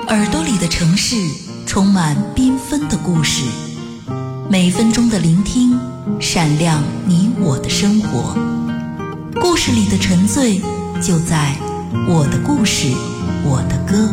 耳朵里的城市充满缤纷的故事，每分钟的聆听闪亮你我的生活。故事里的沉醉就在我的故事我的歌。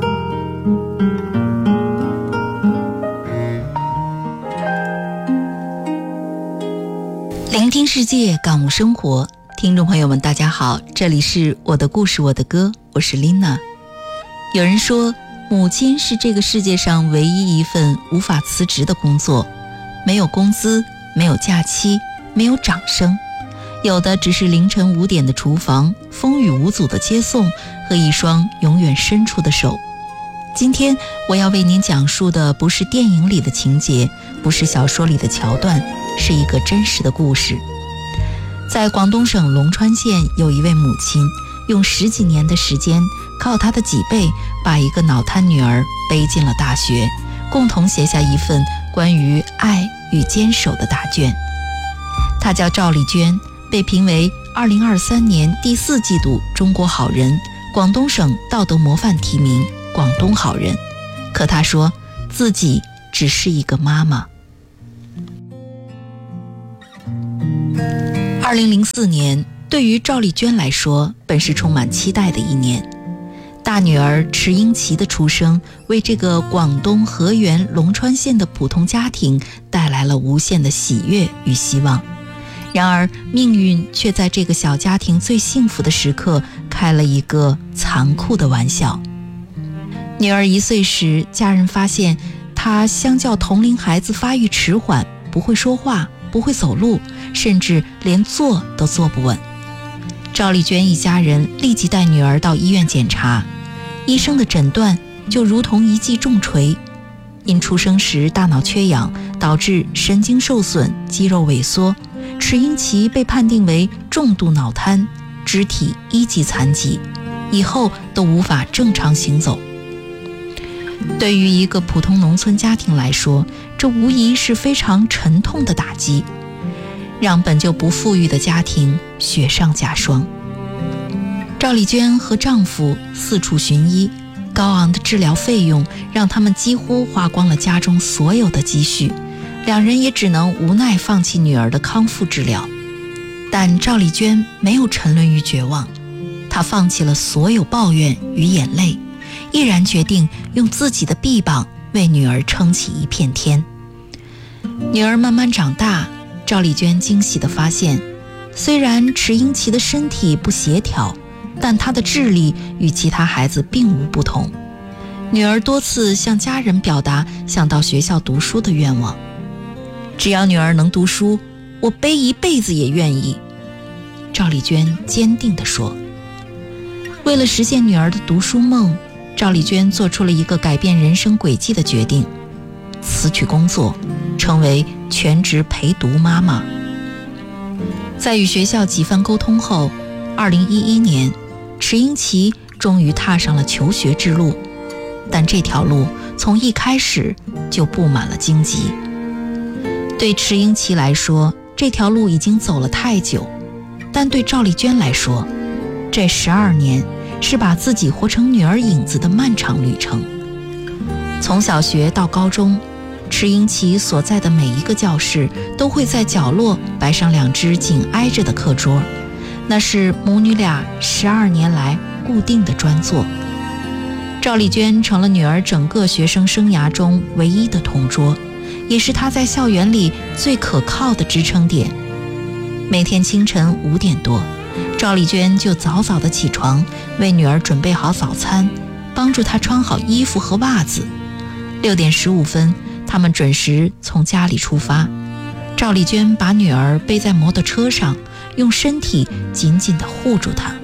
聆听世界，感悟生活。听众朋友们大家好，这里是我的故事我的歌，我是 Lina。 有人说，母亲是这个世界上唯一一份无法辞职的工作，没有工资，没有假期，没有掌声，有的只是凌晨5点的厨房，风雨无阻的接送和一双永远伸出的手。今天我要为您讲述的不是电影里的情节，不是小说里的桥段，是一个真实的故事。在广东省龙川县，有一位母亲用10几年的时间，靠她的几倍把一个脑瘫女儿背进了大学，共同写下一份关于爱与坚守的答卷。她叫赵丽娟，被评为2023年第4季度中国好人，广东省道德模范提名广东好人。可她说自己只是一个妈妈。2004年对于赵丽娟来说本是充满期待的一年。大女儿池英琪的出生为这个广东河源龙川县的普通家庭带来了无限的喜悦与希望。然而命运却在这个小家庭最幸福的时刻开了一个残酷的玩笑。女儿1岁时，家人发现她相较同龄孩子发育迟缓，不会说话，不会走路，甚至连坐都坐不稳。赵丽娟一家人立即带女儿到医院检查，医生的诊断就如同一记重锤。因出生时大脑缺氧，导致神经受损、肌肉萎缩，池英琪被判定为重度脑瘫，肢体1级残疾，以后都无法正常行走。对于一个普通农村家庭来说，这无疑是非常沉痛的打击，让本就不富裕的家庭雪上加霜。赵丽娟和丈夫四处寻医，高昂的治疗费用让他们几乎花光了家中所有的积蓄，两人也只能无奈放弃女儿的康复治疗。但赵丽娟没有沉沦于绝望，她放弃了所有抱怨与眼泪，毅然决定用自己的臂膀为女儿撑起一片天。女儿慢慢长大，赵丽娟惊喜地发现，虽然池英琪的身体不协调，但她的智力与其他孩子并无不同。女儿多次向家人表达想到学校读书的愿望，只要女儿能读书，我背一辈子也愿意。赵丽娟坚定地说。为了实现女儿的读书梦，赵丽娟做出了一个改变人生轨迹的决定，辞去工作，成为全职陪读妈妈。在与学校几番沟通后，2011年，池英琪终于踏上了求学之路，但这条路从一开始就布满了荆棘。对池英琪来说，这条路已经走了太久，但对赵丽娟来说，这12年是把自己活成女儿影子的漫长旅程。从小学到高中，池英琪所在的每一个教室都会在角落摆上2只紧挨着的课桌，那是母女俩12年来固定的专座。赵丽娟成了女儿整个学生生涯中唯一的同桌，也是她在校园里最可靠的支撑点。每天清晨5点多，赵丽娟就早早的起床，为女儿准备好早餐，帮助她穿好衣服和袜子。6点15分，他们准时从家里出发。赵丽娟把女儿背在摩托车上，用身体紧紧地护住她。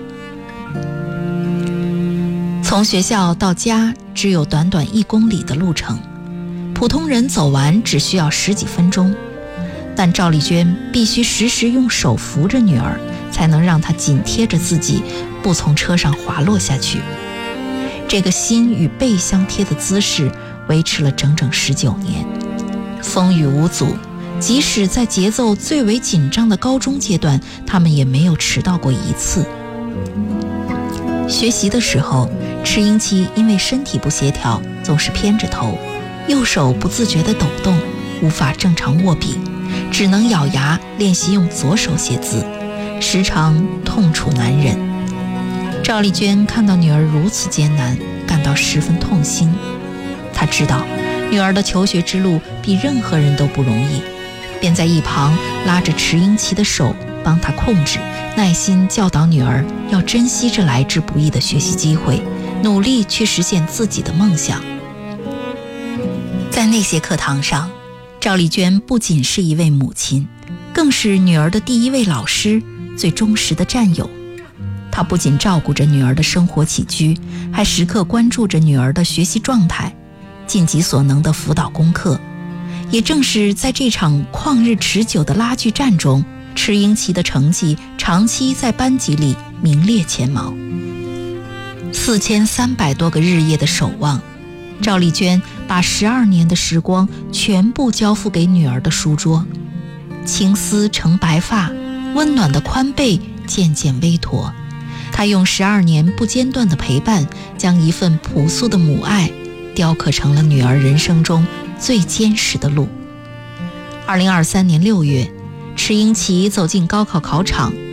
从学校到家只有短短1公里的路程，普通人走完只需要10几分钟，但赵丽娟必须时时用手扶着女儿，才能让她紧贴着自己，不从车上滑落下去。这个心与背相贴的姿势维持了整整19年，风雨无阻。即使在节奏最为紧张的高中阶段，他们也没有迟到过1次。学习的时候， 池英奇因为身体不协调，总是偏着头，右手不自觉地抖动，无法正常握笔，只能咬牙练习用左手写字，时常痛楚难忍。赵丽娟看到女儿如此艰难，感到十分痛心。她知道女儿的求学之路比任何人都不容易，便在一旁拉着池英奇的手，帮她控制，耐心教导女儿要珍惜这来之不易的学习机会，努力去实现自己的梦想。在那些课堂上，赵丽娟不仅是一位母亲，更是女儿的第一位老师，最忠实的战友。她不仅照顾着女儿的生活起居，还时刻关注着女儿的学习状态，尽己所能地辅导功课。也正是在这场旷日持久的拉锯战中，池英奇的成绩长期在班级里名列前茅。4300多个日夜的守望，赵丽娟把12年的时光全部交付给女儿的书桌，青丝成白发，温暖的宽背渐渐微驼。她用12年不间断的陪伴，将一份朴素的母爱雕刻成了女儿人生中最坚实的路。2023年6月，池英奇走进高考考场，